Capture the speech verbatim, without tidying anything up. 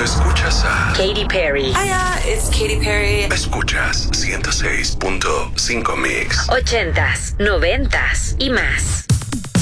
Escuchas a Katy Perry. Hiya, it's Katy Perry. Escuchas ciento seis punto cinco Mix. Ochentas, noventas y más.